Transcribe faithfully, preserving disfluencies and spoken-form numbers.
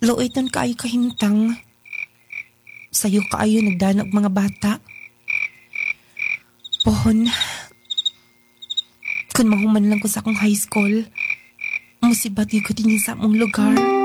Luoyton kaayo kahimtang. Sayo kaayo nagdanog mga bata. Pohon, kung mahuman lang ko sa akong high school, musibat yun ko din sa among lugar.